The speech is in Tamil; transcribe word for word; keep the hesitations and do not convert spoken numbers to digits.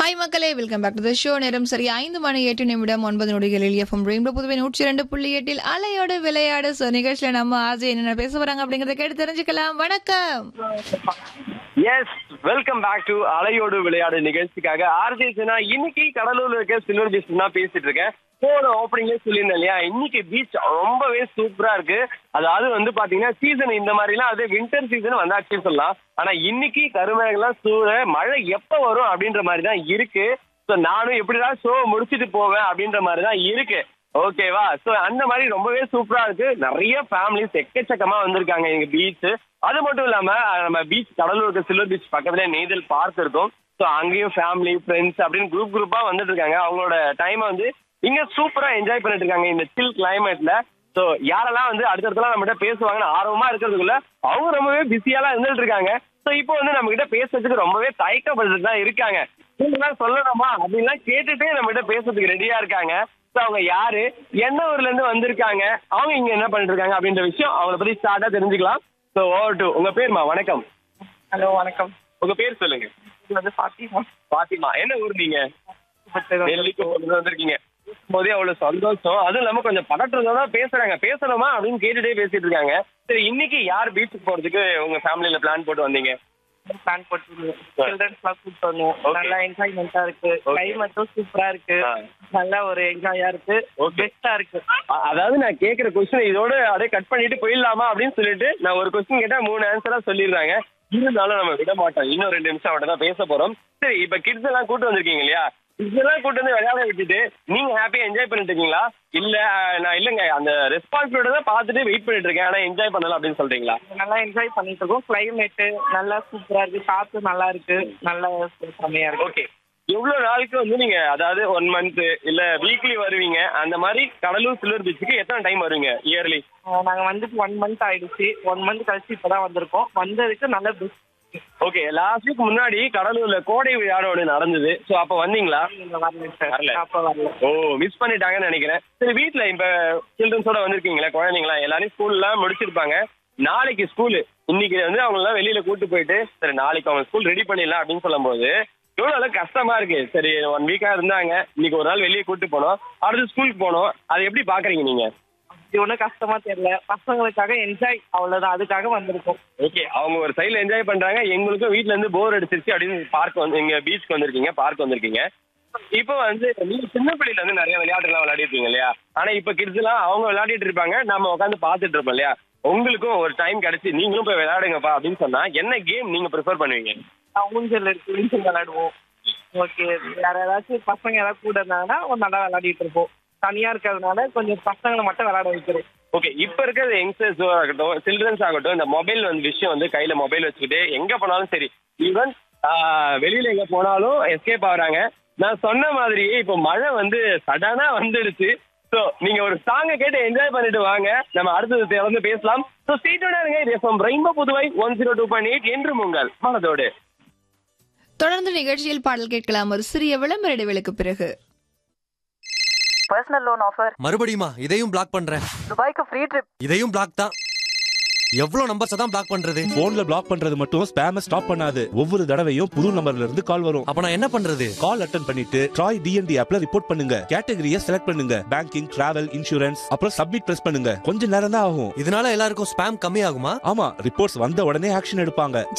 ஹாய் மக்களே, welcome back to the show. நேரம் சரி ஐந்து மணி எட்டு நிமிடம் ஒன்பது நொடிகளில் எஃப்எம் ரெயின்போ புதுவை நூற்றி இரண்டு புள்ளி எட்டில் அலையோடு விளையாடு. ஸோ நிகழ்ச்சியில நம்ம ஆஜய் என்னென்ன பேச வராங்க அப்படிங்கறத கேட்டு தெரிஞ்சுக்கலாம். வணக்கம். எஸ், வெல்கம் பேக் டு அலையோடு விளையாடு நிகழ்ச்சிக்காக ஆர்ஜே ஜனா இன்னைக்கு கடலூர்ல இருக்க சில்வர் பீச் தான் பேசிட்டு இருக்கேன். போன ஓப்பனிங்ல சொல்லியிருந்தேன் இல்லையா, இன்னைக்கு பீச் ரொம்பவே சூப்பரா இருக்கு. அதாவது வந்து பாத்தீங்கன்னா சீசன் இந்த மாதிரி எல்லாம் அது வின்டர் சீசன் வந்தாச்சுன்னு சொல்லலாம். ஆனா இன்னைக்கு கருமேகலாம் சூழ மழை எப்ப வரும் அப்படின்ற மாதிரி தான் இருக்கு. ஸோ நானும் எப்படிதான் ஷோ முடிச்சுட்டு போவேன் அப்படின்ற மாதிரி தான் இருக்கு. ஓகேவா? ஸோ அந்த மாதிரி ரொம்பவே சூப்பரா இருக்கு. நிறைய ஃபேமிலிஸ் எக்கச்சக்கமா வந்திருக்காங்க எங்க பீச். அது மட்டும் இல்லாம நம்ம பீச் கடலூர் சில்வர் பீச் பக்கத்துல நெய்தல் பார்க் இருக்கும். ஸோ அங்கேயும் ஃபேமிலி ஃப்ரெண்ட்ஸ் அப்படின்னு குரூப் குரூப்பா வந்துட்டு இருக்காங்க. அவங்களோட டைமை வந்து இங்க சூப்பரா என்ஜாய் பண்ணிட்டு இருக்காங்க இந்த சில் கிளைமேட்ல. ஸோ யாரெல்லாம் வந்து அடுத்தடுத்தலாம் நம்ம கிட்ட பேசுவாங்கன்னு ஆர்வமா இருக்கிறதுக்குள்ள அவங்க ரொம்பவே பிஸியாலாம் இருந்துட்டு இருக்காங்க. ஸோ இப்போ வந்து நம்ம கிட்ட பேசுறதுக்கு ரொம்பவே தயக்கப்பட்டு தான் இருக்காங்க. நீங்களாம் சொல்லணுமா அப்படின்லாம் கேட்டுட்டு நம்ம கிட்ட பேசுறதுக்கு ரெடியா இருக்காங்க. ஸோ அவங்க யாரு, என்ன ஊர்ல இருந்து வந்திருக்காங்க, அவங்க இங்க என்ன பண்ணிட்டு இருக்காங்க அப்படின்ற விஷயம் அவங்கள பத்தி ஸ்டார்ட்டா தெரிஞ்சுக்கலாம். ஸோ ஓவர் டு உங்க பேருமா? வணக்கம். ஹலோ, வணக்கம். உங்க பேர் சொல்லுங்க. இது வந்து ஃபாத்திமா. ஃபாத்திமா, என்ன ஊர் நீங்க? டெல்லிக்கு வந்திருக்கீங்க. போதே அவ்வளவு சந்தோஷம். அதுவும் இல்லாம கொஞ்சம் பதற்றத்தோட பேசுறாங்க. பேசணுமா அப்படின்னு கேட்டுட்டே பேசிட்டு இருக்காங்க. சரி, இன்னைக்கு யார் பீச்சுக்கு போறதுக்கு உங்க ஃபேமிலியில பிளான் போட்டு வந்தீங்க? பிளான் போட்டு சில்ட்ரன்ஸ் எல்லாம் கூப்பிட்டு வந்தோம். நல்லா என்ஜாய்மெண்டா இருக்கு. கிளைமேட்டும் சூப்பரா இருக்கு. நல்லா ஒரு என்ஜாயா இருக்கு. பெஸ்டா இருக்கு. அதாவது நான் கேக்குற கொஸ்டின் இதோட அப்படியே கட் பண்ணிட்டு போயிடலாமா அப்படின்னு சொல்லிட்டு நான் ஒரு கொஸ்டின் கேட்டா மூணு ஆன்சரா சொல்லிடுறாங்க. இருந்தாலும் நம்ம விட மாட்டோம். இன்னும் ரெண்டு நிமிஷம் அவட்ட தான் பேச போறோம். சரி, இப்ப கிட்ஸ் எல்லாம் கூட்டு வந்திருக்கீங்க இல்லையா, இதெல்லாம் கூட்டு வந்து விளையாட விட்டுட்டு நீங்க ஹாப்பியா என்ஜாய் பண்ணிட்டு இருக்கீங்களா? இல்ல நான் இல்லங்க அந்த ரெஸ்பான்சிபிலிட்டி தான் பார்த்துட்டு வெயிட் பண்ணிட்டு இருக்கேன், ஆனா என்ஜாய் பண்ணலாம் அப்படின்னு சொல்றீங்களா? நல்லா என்ஜாய் பண்ணிட்டு இருக்கோம். கிளைமேட் நல்லா சூப்பரா இருக்கு. காத்து நல்லா இருக்கு. நல்லா செமையா இருக்கு. ஓகே, எவ்வளவு நாளுக்கு வந்து நீங்க அதாவது ஒன் மந்த் இல்ல வீக்லி வருவீங்க? அந்த மாதிரி கடலூர் சில்வர் பீச்சுக்கு எத்தனை டைம் வருவீங்க இயர்லி? நாங்க வந்துட்டு ஒன் மந்த் ஆயிடுச்சு. ஒன் மந்த் கழிச்சு இப்பதான் வந்திருக்கோம். வந்ததுக்கு நல்ல பெஸ்ட். ஓகே, லாஸ்ட் வீக் முன்னாடி கடலூர்ல கோடை விழா ஒன்று நடந்தது. சோ அப்ப வந்தீங்களா? ஓ, மிஸ் பண்ணிட்டாங்கன்னு நினைக்கிறேன். சரி, வீட்டுல இப்ப சில்ட்ரன்ஸோட வந்திருக்கீங்களா? குழந்தைங்களா எல்லாரும் ஸ்கூல் எல்லாம் முடிச்சிருப்பாங்க. நாளைக்கு ஸ்கூலு, இன்னைக்கு வந்து அவங்க எல்லாம் வெளியில கூட்டு போயிட்டு சரி நாளைக்கு அவங்க ஸ்கூல் ரெடி பண்ணிடலாம் அப்படின்னு சொல்லும் போது எவ்வளவு அளவு கஷ்டமா இருக்கு. சரி, ஒன் வீக்கா இருந்தாங்க, இன்னைக்கு ஒரு நாள் வெளியே கூட்டு போனோம், அடுத்து ஸ்கூலுக்கு போனோம். அதை எப்படி பாக்குறீங்க நீங்க? இது ஒன்றும் கஷ்டமா தெரியல. பசங்களுக்காக என்ஜாய், அவ்வளவுதான். அதுக்காக வந்திருக்கோம். ஓகே, அவங்க ஒரு சைடுல என்ஜாய் பண்றாங்க. எங்களுக்கும் வீட்டுல இருந்து போர் அடிச்சிருச்சு அப்படின்னு பார்க் வந்து இங்க பீச்சுக்கு வந்திருக்கீங்க, பார்க் வந்திருக்கீங்க. இப்போ வந்து நீங்க சின்ன பிள்ளைல வந்து நிறைய விளையாட்டு எல்லாம் விளையாடிருப்பீங்க இல்லையா? ஆனா இப்ப கிட்ஸ் எல்லாம் அவங்க விளையாடிட்டு இருப்பாங்க, நம்ம உட்காந்து பாத்துட்டு இருப்போம் இல்லையா? உங்களுக்கும் ஒரு டைம் கிடைச்சு நீங்களும் போய் விளையாடுங்கப்பா அப்படின்னு சொன்னா என்ன கேம் நீங்க ப்ரிஃபர் பண்ணுவீங்க? ஊஞ்சல் இருக்கு, ஊஞ்சல் விளையாடுவோம். ஓகே, வேற ஏதாச்சும் பசங்க ஏதாவது கூட இருந்தாங்கன்னா நல்லா விளையாடிட்டு இருப்போம். தனியா இருக்கிறதுனால கொஞ்சம் பசங்களை மட்டும் விளையாட வைக்கிறோம். ஓகே, இப்ப இருக்கிற யங்ஸ்டர்ஸ் ஆகட்டும், சில்ட்ரன்ஸ் ஆகட்டும், இந்த மொபைல் வந்து விஷயம் வந்து கையில மொபைல் வச்சுக்கிட்டு எங்க போனாலும் சரி, ஈவன் வெளியில எங்க போனாலும் எஸ்கேப் ஆகுறாங்க. நான் சொன்ன மாதிரியே இப்போ மழை வந்து சடனா வந்துடுச்சு. ஸோ நீங்க ஒரு சாங்கை கேட்டு என்ஜாய் பண்ணிட்டு வாங்க. நம்ம அடுத்தது தொடர்ந்து பேசலாம். ஸோ ஸ்டேட்டோட இருங்க. இது FM rainbow Puduvai one zero two point eight என்று உங்கள் மனதோடு. தொடர்ந்து நிகழ்ச்சியில் பாடல் கேட்கலாம் ஒரு சிறிய விளம்பர இடைவேளைக்கு பிறகு. பர்சனல் லோன் ஆஃபர் மறுபடியுமா? இதையும் பிளாக் பண்றேன். துபாய்க்கு ஃப்ரீ ட்ரிப். இதையும் பிளாக் தான். எவ்வளவு நம்பர்ஸ் தான் பிளாக் பண்றது? போன்ல பிளாக் பண்றது மட்டும் ஸ்பேம ஸ்டாப் பண்ணாது. ஒவ்வொரு தடவையும் புது நம்பர்ல இருந்து கால் வரும். அப்ப நான் என்ன பண்றது? கால் அட்டெண்ட் பண்ணிட்டு ட்ராய் டிஎன்டி ஆப்ல ரிப்போர்ட் பண்ணுங்க. கேட்டகரியை செலக்ட் பண்ணுங்க. பேங்கிங், டிராவல், இன்சூரன்ஸ், அப்புறம் சப்மிட் பிரஸ் பண்ணுங்க. கொஞ்ச நேரம் தான் ஆகும். இதனால எல்லாருக்கும் ஸ்பேம் கம்மி ஆகுமா? ஆமா, ரிப்போர்ட்ஸ் வந்த உடனே ஆக்ஷன் எடுப்பாங்க.